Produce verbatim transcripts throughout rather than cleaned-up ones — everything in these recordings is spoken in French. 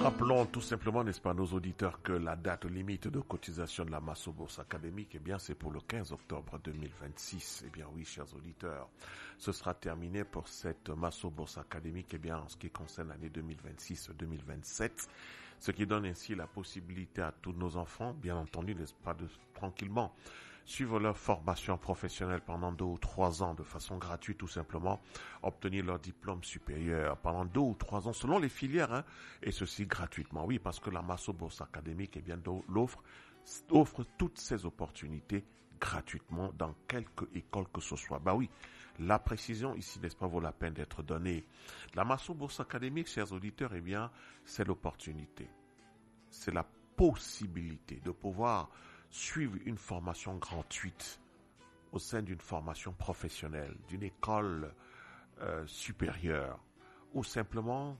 Rappelons tout simplement, n'est-ce pas, nos auditeurs, que la date limite de cotisation de la Masso Bourse Académique, eh bien, c'est pour le quinze octobre deux mille vingt-six. Eh bien, oui, chers auditeurs, ce sera terminé pour cette Masso Bourse Académique, eh bien, en ce qui concerne l'année deux mille vingt-six deux mille vingt-sept, ce qui donne ainsi la possibilité à tous nos enfants, bien entendu, n'est-ce pas, de tranquillement suivre leur formation professionnelle pendant deux ou trois ans de façon gratuite, tout simplement, obtenir leur diplôme supérieur pendant deux ou trois ans, selon les filières, hein, et ceci gratuitement. Oui, parce que la Masso Bourse Académique, eh bien, l'offre, offre toutes ces opportunités gratuitement dans quelque école que ce soit. Bah oui, la précision ici, n'est-ce pas, vaut la peine d'être donnée. La Masso Bourse Académique, chers auditeurs, eh bien, c'est l'opportunité. C'est la possibilité de pouvoir suivre une formation gratuite au sein d'une formation professionnelle, d'une école euh, supérieure, ou simplement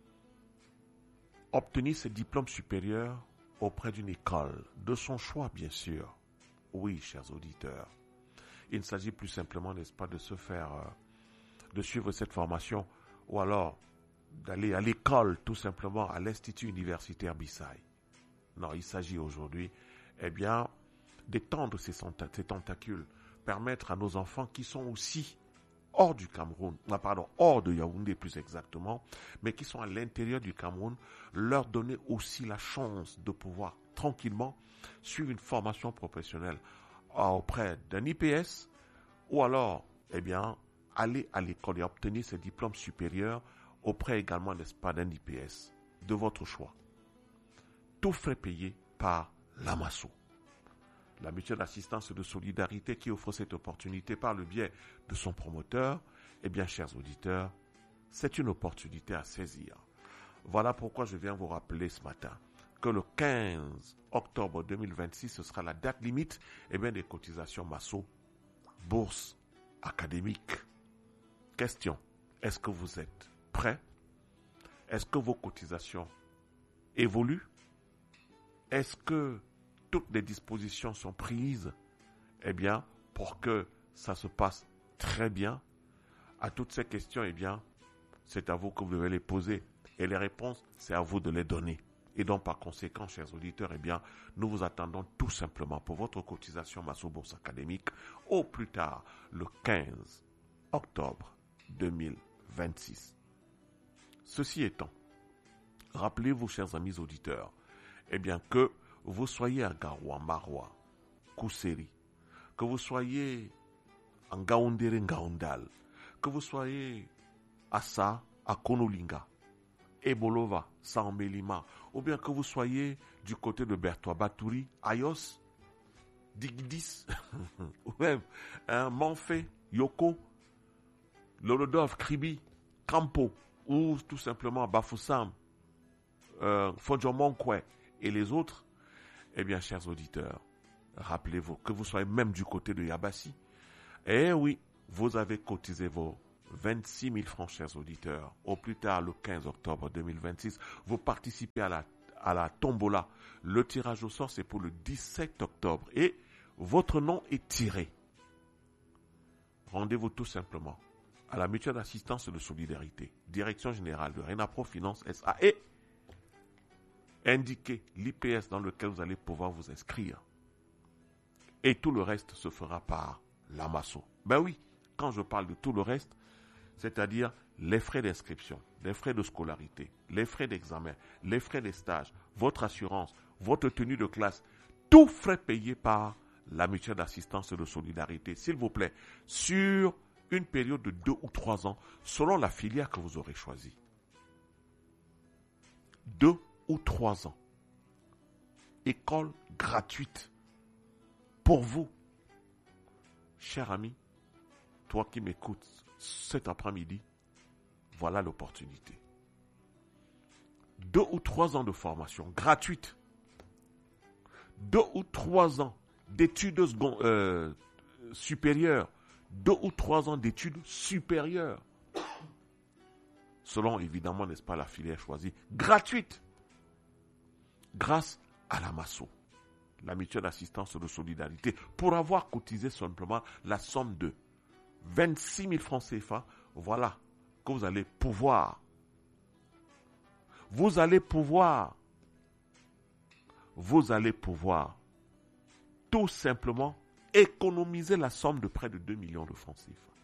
obtenir ce diplôme supérieur auprès d'une école, de son choix bien sûr. Oui, chers auditeurs, il ne s'agit plus simplement, n'est-ce pas, de se faire, euh, de suivre cette formation, ou alors d'aller à l'école, tout simplement, à l'Institut universitaire Bissai. Non, il s'agit aujourd'hui, eh bien, d'étendre ces, ces tentacules, permettre à nos enfants qui sont aussi hors du Cameroun, non, pardon, hors de Yaoundé plus exactement, mais qui sont à l'intérieur du Cameroun, leur donner aussi la chance de pouvoir tranquillement suivre une formation professionnelle auprès d'un I P S, ou alors, eh bien, aller à l'école et obtenir ce diplôme supérieur auprès également, n'est-ce pas, d'un I P S, de votre choix. Tout frais payé par la Masso, la mutuelle d'assistance et de solidarité qui offre cette opportunité par le biais de son promoteur. Eh bien, chers auditeurs, c'est une opportunité à saisir. Voilà pourquoi je viens vous rappeler ce matin que le quinze octobre deux mille vingt-six, ce sera la date limite, eh bien, des cotisations Masso Bourse Académique. Question, est-ce que vous êtes prêts? Est-ce que vos cotisations évoluent? Est-ce que toutes les dispositions sont prises, eh bien, pour que ça se passe très bien? À toutes ces questions, eh bien, c'est à vous que vous devez les poser. Et les réponses, c'est à vous de les donner. Et donc, par conséquent, chers auditeurs, eh bien, nous vous attendons tout simplement pour votre cotisation Masso Bourse Académique au plus tard le quinze octobre deux mille vingt-six. Ceci étant, rappelez-vous, chers amis auditeurs, eh bien, que vous soyez à Garoua, Maroua, Kousséri, que vous soyez en Gaoundéré, Gaoundal, que vous soyez à Sa, à Konolinga, Ebolova, Saambelima, ou bien que vous soyez du côté de Bertois, Batouri, Ayos, Digdis, ou même hein, Manfé, Yoko, Lolodov, Kribi, Campo, ou tout simplement Bafoussam, euh, Fodjomonkwe et les autres. Eh bien, chers auditeurs, rappelez-vous que vous soyez même du côté de Yabassi. Eh oui, vous avez cotisé vos vingt-six mille francs, chers auditeurs. Au plus tard, le quinze octobre deux mille vingt-six, vous participez à la, à la tombola. Le tirage au sort, c'est pour le dix-sept octobre. Et votre nom est tiré. Rendez-vous tout simplement à la mutuelle d'assistance et de solidarité, direction générale de Renapro Finance S A et indiquez l'I P S dans lequel vous allez pouvoir vous inscrire. Et tout le reste se fera par la Masso. Ben oui, quand je parle de tout le reste, c'est-à-dire les frais d'inscription, les frais de scolarité, les frais d'examen, les frais des stages, votre assurance, votre tenue de classe, tout frais payé par la mutuelle d'assistance et de solidarité, s'il vous plaît, sur une période de deux ou trois ans, selon la filière que vous aurez choisie. Deux ou trois ans. École gratuite. Pour vous. Cher ami, toi qui m'écoutes cet après-midi, voilà l'opportunité. Deux ou trois ans de formation gratuite. Deux ou trois ans d'études euh, supérieures. Deux ou trois ans d'études supérieures. Selon, évidemment, n'est-ce pas, la filière choisie. Gratuite. Grâce à la Masso, la mutuelle d'assistance de solidarité, pour avoir cotisé simplement la somme de vingt-six mille francs C F A, voilà que vous allez pouvoir vous allez pouvoir, vous allez pouvoir tout simplement économiser la somme de près de deux millions de francs C F A.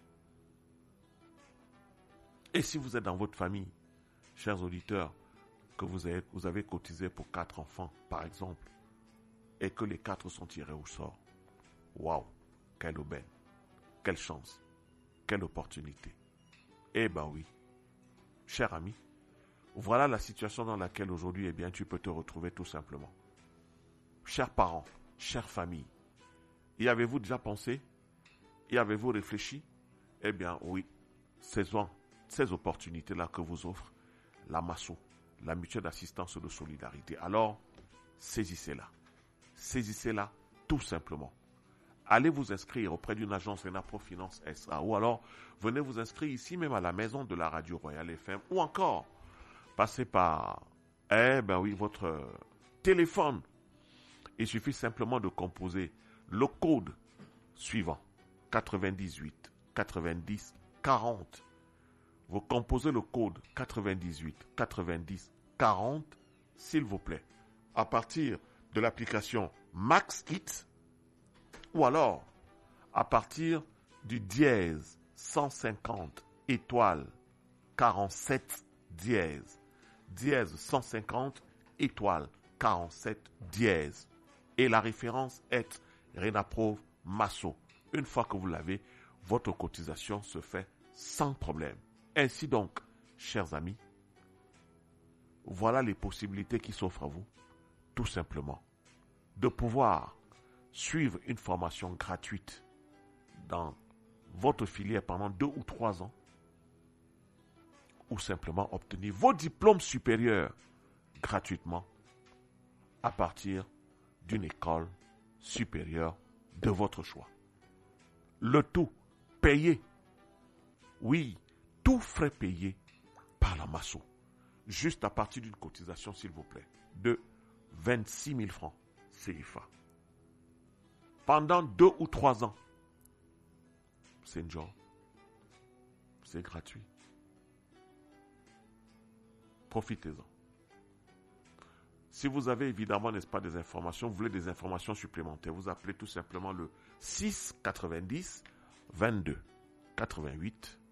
Et si vous êtes dans votre famille, chers auditeurs, que vous avez, vous avez cotisé pour quatre enfants, par exemple, et que les quatre sont tirés au sort, waouh, quelle aubaine, quelle chance, quelle opportunité. Eh ben oui, cher ami, voilà la situation dans laquelle aujourd'hui, eh bien, tu peux te retrouver tout simplement. Chers parents, chère famille, y avez-vous déjà pensé? Y avez-vous réfléchi? Eh bien oui, saison ces opportunités-là que vous offre la MASSO, la mutuelle d'assistance de solidarité. Alors, saisissez-la. Saisissez-la tout simplement. Allez vous inscrire auprès d'une agence Renapro Finance S A ou alors venez vous inscrire ici même à la maison de la radio Royal F M ou encore passez par eh ben oui, votre téléphone. Il suffit simplement de composer le code suivant quatre-vingt-dix-huit quatre-vingt-dix quarante. Vous composez le code quatre-vingt-dix-huit quatre-vingt-dix quarante, s'il vous plaît, à partir de l'application MaxHit ou alors à partir du dièse cent cinquante étoile quarante-sept dièse, dièse cent cinquante étoile quarante-sept dièse. Et la référence est Renapro Masso. Une fois que vous l'avez, votre cotisation se fait sans problème. Ainsi donc, chers amis, voilà les possibilités qui s'offrent à vous, tout simplement, de pouvoir suivre une formation gratuite dans votre filière pendant deux ou trois ans, ou simplement obtenir vos diplômes supérieurs gratuitement à partir d'une école supérieure de votre choix. Le tout payé, oui, tout frais payé par la MASSO, juste à partir d'une cotisation, s'il vous plaît, de vingt-six mille francs C F A. Pendant deux ou trois ans, c'est une job, c'est gratuit. Profitez-en. Si vous avez évidemment, n'est-ce pas, des informations, vous voulez des informations supplémentaires, vous appelez tout simplement le six quatre-vingt-dix vingt-deux quatre-vingt-huit